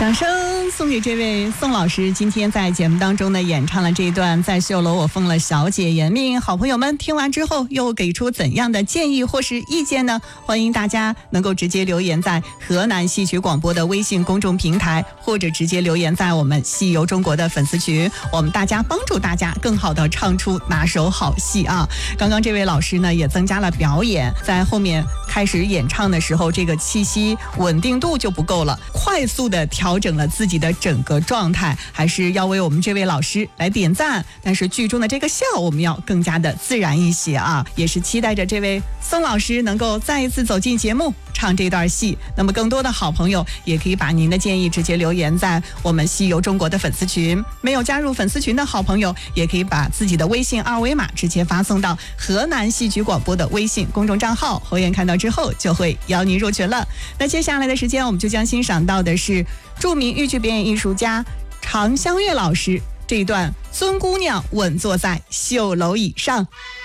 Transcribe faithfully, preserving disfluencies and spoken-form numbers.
掌声送给这位宋老师，今天在节目当中呢演唱了这一段在绣楼我疯了小姐言命。好朋友们听完之后又给出怎样的建议或是意见呢？欢迎大家能够直接留言在河南戏曲广播的微信公众平台，或者直接留言在我们戏游中国的粉丝群，我们大家帮助大家更好的唱出拿手好戏啊。刚刚这位老师呢也增加了表演，在后面开始演唱的时候，这个气息稳定度就不够了，快速的调整了自己的整个状态，还是要为我们这位老师来点赞。但是剧中的这个笑我们要更加的自然一些啊，也是期待着这位宋老师能够再一次走进节目唱这段戏。那么更多的好朋友也可以把您的建议直接留言在我们戏游中国的粉丝群，没有加入粉丝群的好朋友也可以把自己的微信二维码直接发送到河南戏曲广播的微信公众账号，侯爷看到之后就会邀您入群了。那接下来的时间我们就将欣赏到的是著名豫剧表演艺术家常香月老师这一段《孙姑娘稳坐在绣楼椅上》。